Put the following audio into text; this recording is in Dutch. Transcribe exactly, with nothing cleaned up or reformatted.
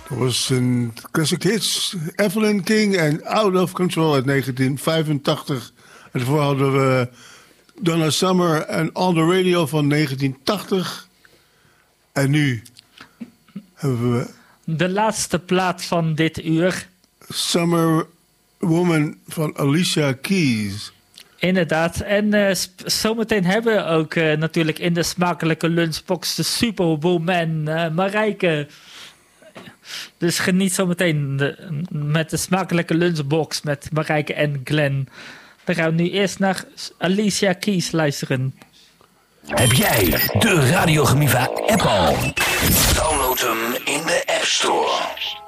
Dat was een classic hits. Evelyn King en Out of Control uit negentien vijfentachtig. En daarvoor hadden we Donna Summer en On the Radio van negentien tachtig. En nu hebben we... de laatste plaat van dit uur. Summer Woman van Alicia Keys. Inderdaad. En uh, sp- zometeen hebben we ook uh, natuurlijk in de smakelijke lunchbox de Superwoman uh, Marijke. Dus geniet zometeen de, met de smakelijke lunchbox met Marijke en Glenn. Dan gaan we nu eerst naar Alicia Keys luisteren. Heb jij de Radio Gemiva app al? Download hem in de App Store.